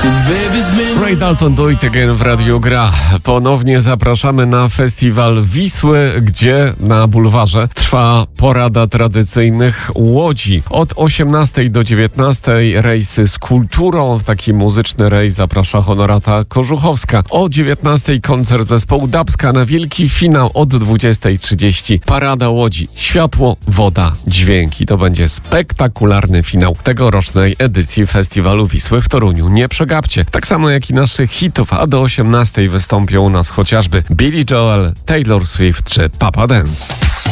Ray Dalton, Do It Again w Radiu Gra. Ponownie zapraszamy na festiwal Wisły, gdzie na bulwarze trwa porada tradycyjnych łodzi. Od 18 do 19 rejsy z kulturą. W taki muzyczny rejs zaprasza Honorata Kożuchowska. O 19 koncert zespołu Dubska, na wielki finał od 20:30. Parada łodzi. Światło, woda, dźwięk. I to będzie spektakularny finał tegorocznej edycji festiwalu Wisły w Toruniu. Nie przegapcie. Tak samo jak i naszych hitów, a do 18 wystąpią u nas chociażby Billy Joel, Taylor Swift czy Papa Dance.